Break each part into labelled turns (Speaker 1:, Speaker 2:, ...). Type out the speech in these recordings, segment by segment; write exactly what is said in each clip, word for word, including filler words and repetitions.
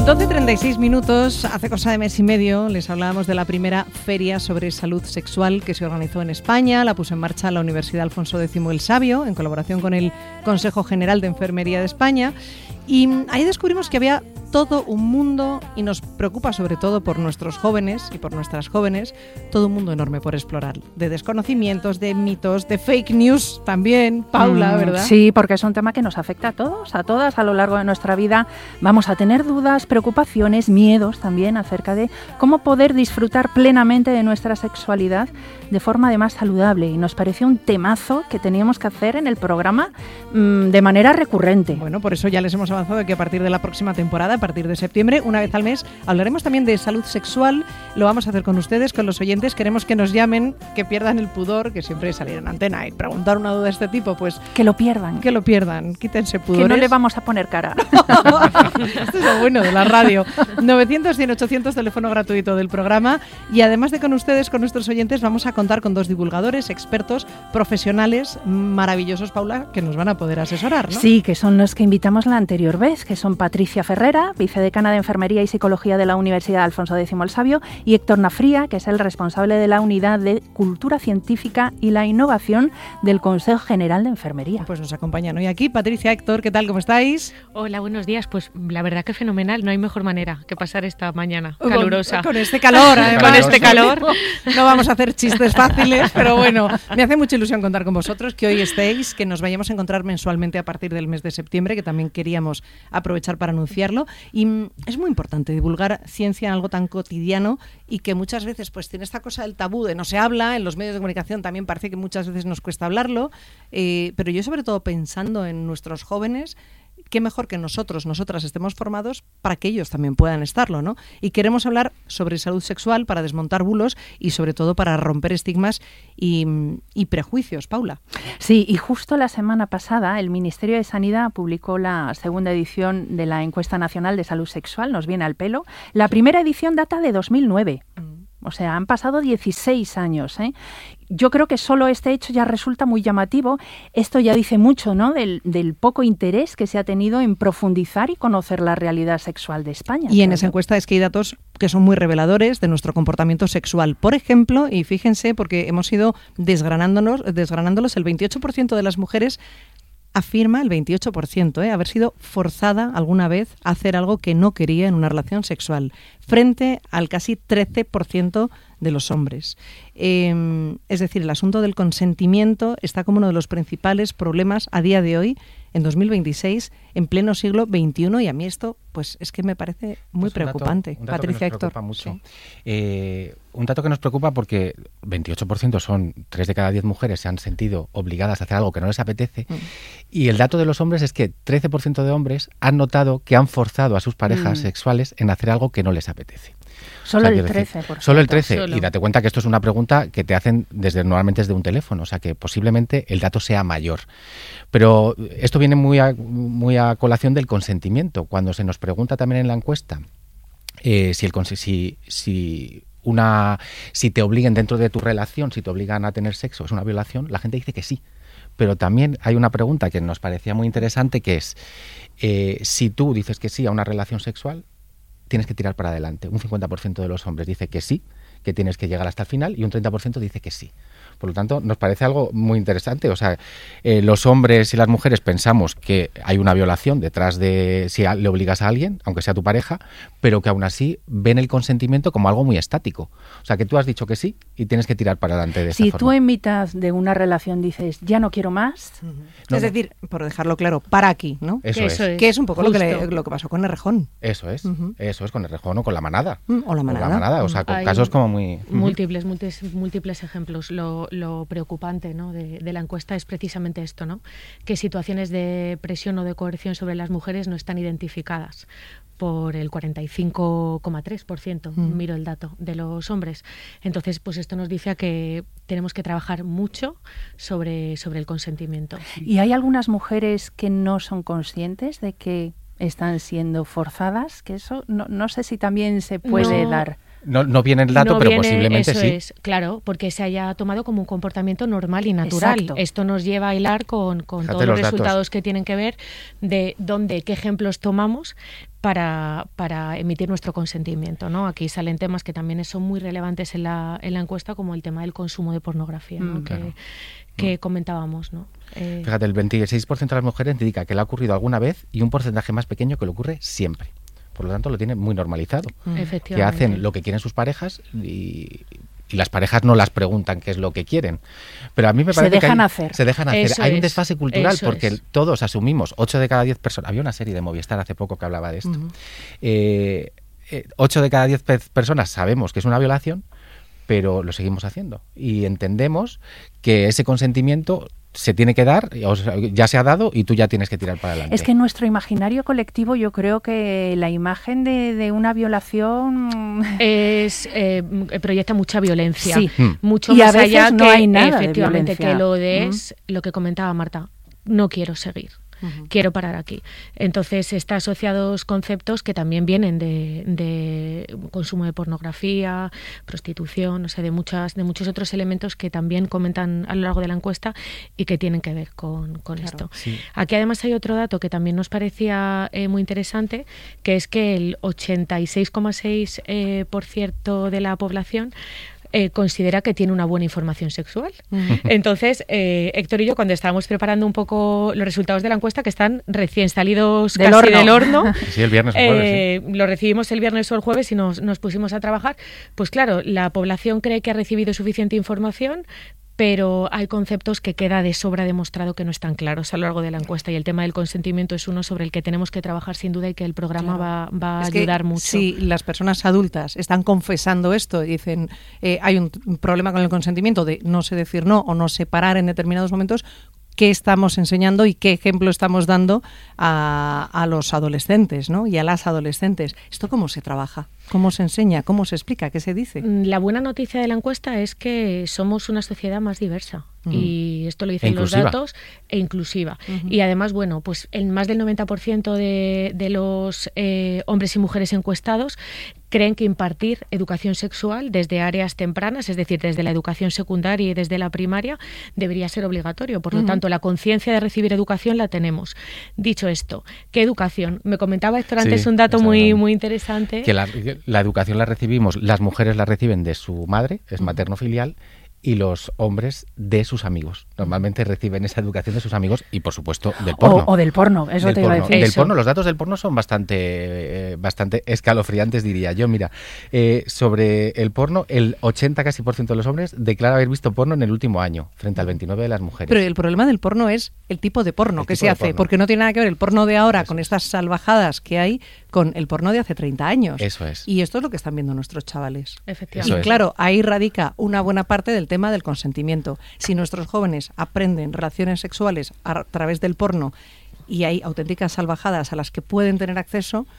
Speaker 1: doce treinta y seis minutos, hace cosa de mes y medio les hablábamos de la primera feria sobre salud sexual que se organizó en España. La puso en marcha la Universidad Alfonso X el Sabio en colaboración con el Consejo General de Enfermería de España, y ahí descubrimos que había todo un mundo, y nos preocupa sobre todo por nuestros jóvenes y por nuestras jóvenes, todo un mundo enorme por explorar, de desconocimientos, de mitos, de fake news también, Paula, mm, ¿verdad?
Speaker 2: Sí, porque es un tema que nos afecta a todos, a todas a lo largo de nuestra vida. Vamos a tener dudas, preocupaciones, miedos también acerca de cómo poder disfrutar plenamente de nuestra sexualidad de forma además saludable, y nos pareció un temazo que teníamos que hacer en el programa mmm, de manera recurrente.
Speaker 1: Bueno, por eso ya les hemos avanzado que a partir de la próxima temporada, a partir de septiembre, una vez al mes, hablaremos también de salud sexual. Lo vamos a hacer con ustedes, con los oyentes. Queremos que nos llamen, que pierdan el pudor, que siempre salir en antena y preguntar una duda de este tipo, pues...
Speaker 2: Que lo pierdan.
Speaker 1: Que lo pierdan, quítense pudores.
Speaker 2: Que no le vamos a poner cara.
Speaker 1: Esto es lo bueno de la radio. novecientos, cien, ochocientos, teléfono gratuito del programa. Y además de con ustedes, con nuestros oyentes, vamos a contar con dos divulgadores, expertos, profesionales maravillosos, Paula, que nos van a poder asesorar, ¿no?
Speaker 2: Sí, que son los que invitamos la anterior vez, que son Patricia Ferrera, vicedecana de Enfermería y Psicología de la Universidad Alfonso X el Sabio, y Héctor Nafría, que es el responsable de la Unidad de Cultura Científica y la Innovación del Consejo General de Enfermería.
Speaker 1: Pues nos acompañan hoy aquí. Patricia, Héctor, ¿qué tal? ¿Cómo estáis?
Speaker 3: Hola, buenos días. Pues la verdad que fenomenal. No hay mejor manera que pasar esta mañana calurosa.
Speaker 1: Con, con este calor, además.
Speaker 3: Con este calor.
Speaker 1: No vamos a hacer chistes fáciles, pero bueno, me hace mucha ilusión contar con vosotros, que hoy estéis, que nos vayamos a encontrar mensualmente a partir del mes de septiembre, que también queríamos aprovechar para anunciarlo. Y mm, es muy importante divulgar ciencia en algo tan cotidiano y que muchas veces pues tiene esta cosa del tabú de no se habla, en los medios de comunicación también parece que muchas veces nos cuesta hablarlo, eh, pero yo sobre todo pensando en nuestros jóvenes, qué mejor que nosotros, nosotras estemos formados para que ellos también puedan estarlo, ¿no? Y queremos hablar sobre salud sexual para desmontar bulos y sobre todo para romper estigmas y, y prejuicios, Paula.
Speaker 2: Sí, y justo la semana pasada el Ministerio de Sanidad publicó la segunda edición de la Encuesta Nacional de Salud Sexual, nos viene al pelo. La primera edición data de dos mil nueve. O sea, han pasado dieciséis años, ¿eh? Yo creo que solo este hecho ya resulta muy llamativo. Esto ya dice mucho, ¿no?, del, del poco interés que se ha tenido en profundizar y conocer la realidad sexual de España.
Speaker 1: Y en esa encuesta es que hay datos que son muy reveladores de nuestro comportamiento sexual. Por ejemplo, y fíjense, porque hemos ido desgranándonos, desgranándolos, el veintiocho por ciento de las mujeres afirma, el veintiocho por ciento, ¿eh? haber sido forzada alguna vez a hacer algo que no quería en una relación sexual, frente al casi trece por ciento de los hombres. Eh, es decir, el asunto del consentimiento está como uno de los principales problemas a día de hoy, en dos mil veintiséis, en pleno siglo veintiuno, y a mí esto pues es que me parece muy pues preocupante.
Speaker 4: Dato, un dato
Speaker 1: Patricia,
Speaker 4: que nos
Speaker 1: Héctor.
Speaker 4: Preocupa mucho.
Speaker 1: Sí.
Speaker 4: Eh, un dato que nos preocupa porque veintiocho por ciento son tres de cada diez mujeres se han sentido obligadas a hacer algo que no les apetece, mm. y el dato de los hombres es que trece por ciento de hombres han notado que han forzado a sus parejas mm. sexuales en hacer algo que no les apetece.
Speaker 2: Solo
Speaker 4: o sea,
Speaker 2: el trece por ciento.
Speaker 4: Solo el trece por ciento.
Speaker 2: Solo.
Speaker 4: Y date cuenta que esto es una pregunta que te hacen desde normalmente desde un teléfono, o sea que posiblemente el dato sea mayor. Pero esto viene muy a, muy a colación del consentimiento. Cuando se nos pregunta también en la encuesta eh, si, el, si, si, una, si te obliguen dentro de tu relación, si te obligan a tener sexo, es una violación, la gente dice que sí. Pero también hay una pregunta que nos parecía muy interesante, que es eh, si tú dices que sí a una relación sexual, tienes que tirar para adelante. Un cincuenta por ciento de los hombres dice que sí, que tienes que llegar hasta el final, y un treinta por ciento dice que sí. Por lo tanto, nos parece algo muy interesante. O sea, eh, los hombres y las mujeres pensamos que hay una violación detrás de si le obligas a alguien, aunque sea tu pareja, pero que aún así ven el consentimiento como algo muy estático. O sea, que tú has dicho que sí y tienes que tirar para adelante de esa
Speaker 2: si
Speaker 4: forma.
Speaker 2: Si tú en mitad de una relación dices, ya no quiero más...
Speaker 1: Uh-huh. No, es no. decir, por dejarlo claro, para aquí, ¿no?
Speaker 4: Eso,
Speaker 1: que
Speaker 4: es.
Speaker 1: eso es. Que es un poco lo que, le, lo que pasó con Errejón.
Speaker 4: Eso es. Uh-huh. Eso es, con Errejón o con la manada.
Speaker 1: Uh-huh. O la manada.
Speaker 4: O la manada. O sea, con
Speaker 3: Hay
Speaker 4: casos como muy...
Speaker 3: Múltiples, uh-huh. múltiples, múltiples ejemplos. Lo, lo preocupante, ¿no?, de, de la encuesta es precisamente esto, ¿no?, que situaciones de presión o de coerción sobre las mujeres no están identificadas por el cuarenta y cinco coma tres por ciento, mm. miro el dato, de los hombres. Entonces, pues esto nos dice a que tenemos que trabajar mucho sobre, sobre el consentimiento.
Speaker 2: ¿Y hay algunas mujeres que no son conscientes de que están siendo forzadas? Que eso no, no sé si también se puede
Speaker 3: no,
Speaker 2: dar.
Speaker 4: No, no viene el dato,
Speaker 3: no
Speaker 4: pero
Speaker 3: viene,
Speaker 4: posiblemente
Speaker 3: eso
Speaker 4: sí.
Speaker 3: Es, claro, porque se haya tomado como un comportamiento normal y natural.
Speaker 2: Exacto.
Speaker 3: Esto nos lleva a hilar con, con
Speaker 4: Fíjate
Speaker 3: todos los,
Speaker 4: los
Speaker 3: resultados
Speaker 4: datos.
Speaker 3: que tienen que ver de dónde, qué ejemplos tomamos para, para emitir nuestro consentimiento, ¿no? Aquí salen temas que también son muy relevantes en la, en la encuesta, como el tema del consumo de pornografía, ¿no?
Speaker 2: Mm,
Speaker 3: que,
Speaker 4: claro.
Speaker 3: que
Speaker 4: Mm.
Speaker 3: comentábamos, ¿no? Eh,
Speaker 4: Fíjate, el veintiséis por ciento de las mujeres indica que le ha ocurrido alguna vez y un porcentaje más pequeño que le ocurre siempre. Por lo tanto, lo tienen muy normalizado. Que
Speaker 3: efectivamente.
Speaker 4: hacen lo que quieren sus parejas y, y las parejas no las preguntan qué es lo que quieren. Pero a mí me
Speaker 2: Se
Speaker 4: parece
Speaker 2: dejan
Speaker 4: que hay,
Speaker 2: hacer.
Speaker 4: se dejan hacer.
Speaker 3: Eso
Speaker 4: Hay un
Speaker 3: es,
Speaker 4: desfase cultural
Speaker 3: eso
Speaker 4: porque
Speaker 3: es.
Speaker 4: todos asumimos, ocho de cada diez personas. Había una serie de Movistar hace poco que hablaba de esto.
Speaker 1: Ujú.
Speaker 4: Eh, eh, ocho de cada diez pe- personas sabemos que es una violación, pero lo seguimos haciendo. Y entendemos que ese consentimiento se tiene que dar, o sea, ya se ha dado y tú ya tienes que tirar para adelante.
Speaker 2: Es que en nuestro imaginario colectivo yo creo que la imagen de, de una violación...
Speaker 3: es eh, proyecta mucha violencia,
Speaker 2: Sí.
Speaker 4: Mm.
Speaker 3: mucho
Speaker 2: Y a
Speaker 3: más
Speaker 2: veces
Speaker 3: allá
Speaker 2: no
Speaker 3: que
Speaker 2: hay nada de
Speaker 3: efectivamente
Speaker 2: violencia.
Speaker 3: que lo de
Speaker 2: Mm.
Speaker 3: es lo que comentaba Marta, no quiero seguir.
Speaker 1: Ujú.
Speaker 3: Quiero parar aquí. Entonces está asociados conceptos que también vienen de, de consumo de pornografía, prostitución, o sea, de muchas, de muchos otros elementos que también comentan a lo largo de la encuesta y que tienen que ver con, con
Speaker 1: Claro.
Speaker 3: esto.
Speaker 4: Sí.
Speaker 3: Aquí además hay otro dato que también nos parecía eh, muy interesante, que es que el ochenta y seis coma seis eh, por ciento de la población eh, considera que tiene una buena información sexual.
Speaker 1: Ujú.
Speaker 3: Entonces, eh, Héctor y yo, cuando estábamos preparando un poco los resultados de la encuesta, que están recién salidos
Speaker 2: Del
Speaker 3: casi
Speaker 2: horno.
Speaker 3: del horno,
Speaker 4: Sí, el viernes o jueves,
Speaker 3: eh, lo recibimos el viernes o el jueves y nos, nos pusimos a trabajar, pues claro, la población cree que ha recibido suficiente información, pero hay conceptos que queda de sobra demostrado que no están claros a lo largo de la encuesta, y el tema del consentimiento es uno sobre el que tenemos que trabajar sin duda y que el programa
Speaker 1: Claro.
Speaker 3: va, va a
Speaker 1: Es que
Speaker 3: ayudar mucho.
Speaker 1: Si las personas adultas están confesando esto y dicen eh, hay un, un problema con el consentimiento de no sé decir no o no sé parar en determinados momentos, ¿qué estamos enseñando y qué ejemplo estamos dando a, a los adolescentes, ¿no? Y a las adolescentes? ¿Esto cómo se trabaja? ¿Cómo se enseña? ¿Cómo se explica? ¿Qué se dice?
Speaker 3: La buena noticia de la encuesta es que somos una sociedad más diversa.
Speaker 1: Mm.
Speaker 3: Y esto lo dicen
Speaker 4: E
Speaker 3: los
Speaker 4: inclusiva.
Speaker 3: datos, e inclusiva.
Speaker 1: Ujú.
Speaker 3: Y además, bueno, pues el más del noventa por ciento de, de los eh, hombres y mujeres encuestados creen que impartir educación sexual desde áreas tempranas, es decir, desde la educación secundaria y desde la primaria, debería ser obligatorio. Por lo
Speaker 1: Ujú.
Speaker 3: tanto, la conciencia de recibir educación la tenemos. Dicho esto, ¿qué educación? Me comentaba Héctor antes
Speaker 4: Sí,
Speaker 3: un dato
Speaker 4: esa
Speaker 3: muy,
Speaker 4: era-
Speaker 3: muy interesante.
Speaker 4: Que la, la educación la recibimos, las mujeres la reciben de su madre, es materno-filial, y los hombres de sus amigos. Normalmente reciben esa educación de sus amigos y, por supuesto, del porno.
Speaker 2: O, o del porno, eso
Speaker 4: Del
Speaker 2: te iba a
Speaker 4: porno.
Speaker 2: decir.
Speaker 4: Del
Speaker 3: Eso.
Speaker 4: porno, los datos del porno son bastante, eh, bastante escalofriantes, diría yo. Mira, eh, sobre el porno, el ochenta casi por ciento de los hombres declara haber visto porno en el último año, frente al veintinueve de las mujeres.
Speaker 1: Pero el problema del porno es el tipo de porno
Speaker 4: El
Speaker 1: que
Speaker 4: tipo
Speaker 1: se
Speaker 4: de
Speaker 1: hace,
Speaker 4: porno.
Speaker 1: porque no tiene nada que ver el porno de ahora
Speaker 4: Eso
Speaker 1: con
Speaker 4: es.
Speaker 1: estas salvajadas que hay con el porno de hace treinta años.
Speaker 4: Eso es.
Speaker 1: Y esto es lo que están viendo nuestros chavales.
Speaker 3: Efectivamente.
Speaker 4: Eso
Speaker 1: Y
Speaker 4: es.
Speaker 1: claro, ahí radica una buena parte del tema del consentimiento. Si nuestros jóvenes aprenden relaciones sexuales a través del porno y hay auténticas salvajadas a las que pueden tener acceso,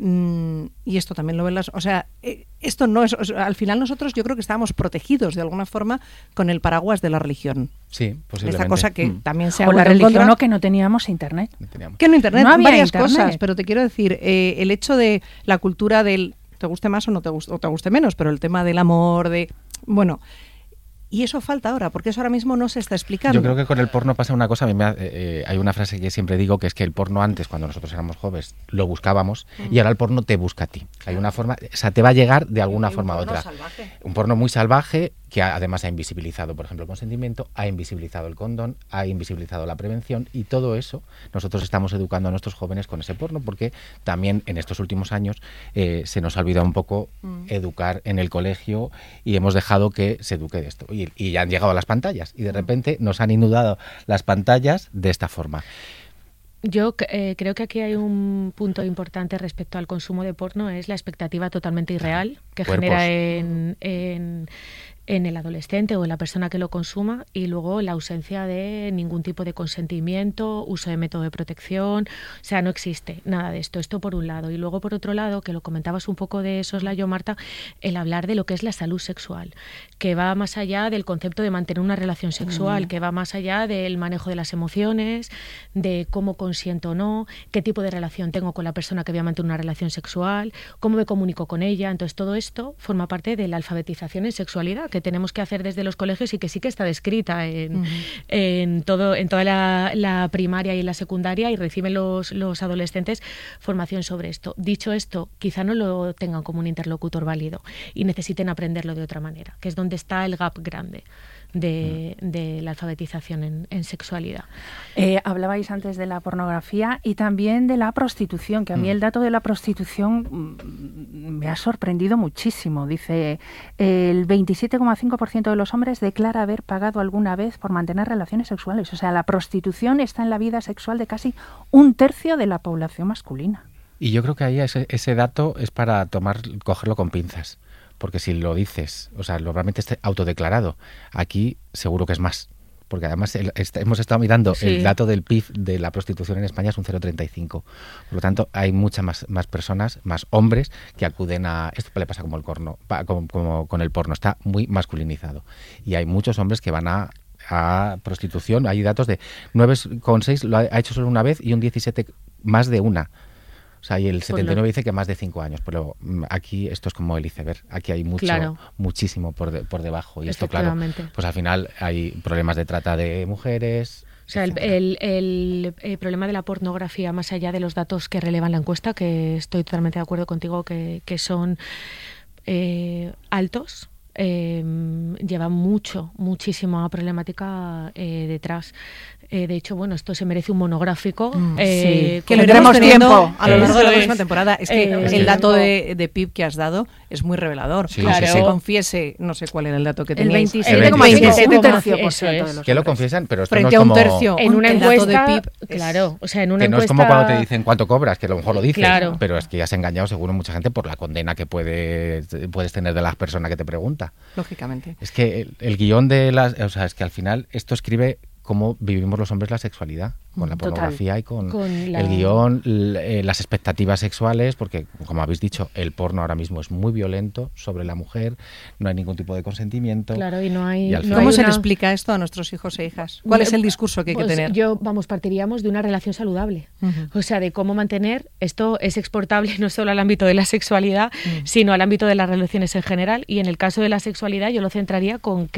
Speaker 1: mm, y esto también lo ven las... O sea, eh, esto no es... o sea, al final nosotros yo creo que estábamos protegidos de alguna forma con el paraguas de la religión.
Speaker 4: Sí, posiblemente.
Speaker 1: Esta cosa que
Speaker 4: Mm.
Speaker 1: también se ha
Speaker 2: O la
Speaker 1: vuelto en
Speaker 2: religión
Speaker 1: contra.
Speaker 2: o que no teníamos internet.
Speaker 4: Teníamos.
Speaker 1: Que no internet,
Speaker 2: No había
Speaker 1: varias
Speaker 2: internet.
Speaker 1: cosas, pero te quiero decir, eh, el hecho de la cultura del te guste más o no te guste, o te guste menos, pero el tema del amor, de bueno, y eso falta ahora, porque eso ahora mismo no se está explicando.
Speaker 4: Yo creo que con el porno pasa una cosa, a mí me ha- eh, eh, hay una frase que siempre digo, que es que el porno antes, cuando nosotros éramos jóvenes, lo buscábamos, y ahora el porno te busca a ti. Hay una forma, o sea, te va a llegar de alguna
Speaker 1: Hay un
Speaker 4: forma u
Speaker 1: porno
Speaker 4: otra.
Speaker 1: salvaje.
Speaker 4: Un porno muy salvaje, que ha- además ha invisibilizado, por ejemplo, el consentimiento, ha invisibilizado el condón, ha invisibilizado la prevención, y todo eso nosotros estamos educando a nuestros jóvenes con ese porno, porque también en estos últimos años eh, se nos ha olvidado un poco
Speaker 1: Mm.
Speaker 4: educar en el colegio y hemos dejado que se eduque de esto. Y, y ya han llegado a las pantallas, y de repente nos han inundado las pantallas de esta forma.
Speaker 3: Yo eh, creo que aquí hay un punto importante respecto al consumo de porno, es la expectativa totalmente irreal que
Speaker 4: Cuerpos.
Speaker 3: genera en, en, en el adolescente o en la persona que lo consuma, y luego la ausencia de ningún tipo de consentimiento, uso de método de protección, o sea, no existe nada de esto. Esto por un lado. Y luego por otro lado, que lo comentabas un poco de soslayo, Marta, el hablar de lo que es la salud sexual, que va más allá del concepto de mantener una relación sexual, que va más allá del manejo de las emociones, de cómo consiento o no, qué tipo de relación tengo con la persona que voy a mantener una relación sexual, cómo me comunico con ella. Entonces todo esto esto forma parte de la alfabetización en sexualidad que tenemos que hacer desde los colegios y que sí que está descrita en, uh-huh. en, todo, en toda la, la primaria y en la secundaria, y reciben los, los adolescentes formación sobre esto. Dicho esto, quizá no lo tengan como un interlocutor válido y necesiten aprenderlo de otra manera, que es donde está el gap grande de, de la alfabetización en, en sexualidad.
Speaker 2: Eh, hablabais antes de la pornografía y también de la prostitución, que a mí mm. el dato de la prostitución me ha sorprendido muchísimo. Dice, el veintisiete coma cinco por ciento de los hombres declara haber pagado alguna vez por mantener relaciones sexuales. O sea, la prostitución está en la vida sexual de casi un tercio de la población masculina.
Speaker 4: Y yo creo que ahí ese, ese dato es para tomar, cogerlo con pinzas. Porque si lo dices, o sea, lo realmente está autodeclarado, aquí seguro que es más. Porque además el, este, hemos estado mirando sí. el dato del P I B de la prostitución en España es un cero coma treinta y cinco. Por lo tanto, hay muchas más, más personas, más hombres que acuden a... Esto le pasa como el corno, como, como con el porno, está muy masculinizado. Y hay muchos hombres que van a... a prostitución. Hay datos de nueve coma seis lo ha, ha hecho solo una vez y un diecisiete más de una. O sea, y el setenta y nueve pues no. dice que más de cinco años, pero aquí esto es como el iceberg. Aquí hay mucho, claro. muchísimo por, de, por debajo. Y esto, claro, pues al final hay problemas de trata de mujeres.
Speaker 3: O sea, el, el, el, el problema de la pornografía, más allá de los datos que relevan la encuesta, que estoy totalmente de acuerdo contigo, que, que son eh, altos, eh, lleva mucho, muchísima problemática eh, detrás. Eh, de hecho, bueno, esto se merece un monográfico. Mm,
Speaker 1: eh, sí. Que lo tendremos tiempo a lo largo de la próxima temporada. Es que eh, el dato de, de P I B que has dado es muy revelador. Sí, claro. Que se confiese, no sé cuál era el dato que teníais.
Speaker 2: El veintisiete coma cinco por ciento.
Speaker 4: Es. Que lo confiesan, pero esto
Speaker 1: frente
Speaker 4: no es
Speaker 1: como...
Speaker 4: a un
Speaker 1: tercio.
Speaker 3: En una encuesta, de P I B,
Speaker 1: es,
Speaker 3: claro. O sea, en una
Speaker 4: que no
Speaker 3: encuesta...
Speaker 4: es como cuando te dicen cuánto cobras, que a lo mejor lo dices,
Speaker 3: claro.
Speaker 4: pero es que ya has engañado seguro mucha gente por la condena que puede, puedes tener de la persona que te pregunta.
Speaker 1: Lógicamente.
Speaker 4: Es que el, el guión de las... O sea, es que al final esto escribe cómo vivimos los hombres la sexualidad, con la pornografía Total. y con, con la... el guión, l- las expectativas sexuales, porque, como habéis dicho, el porno ahora mismo es muy violento sobre la mujer, no hay ningún tipo de consentimiento.
Speaker 3: Claro, y no hay...
Speaker 1: Y no ¿Cómo hay se una... le explica esto a nuestros hijos e hijas? ¿Cuál es el discurso que hay
Speaker 3: pues
Speaker 1: que tener?
Speaker 3: Yo, vamos, partiríamos de una relación saludable. Uh-huh. O sea, de cómo mantener, esto es exportable no solo al ámbito de la sexualidad, uh-huh. sino al ámbito de las relaciones en general, y en el caso de la sexualidad yo lo centraría con que